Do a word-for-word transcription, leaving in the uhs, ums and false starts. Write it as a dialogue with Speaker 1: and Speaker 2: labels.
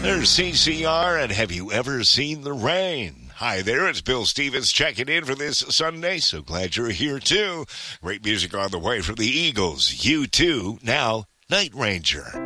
Speaker 1: There's C C R, and have you ever seen the rain? Hi there, it's Bill Stevens checking in for this Sunday. So glad you're here, too. Great music on the way from the Eagles. You, too. Now, Night Ranger.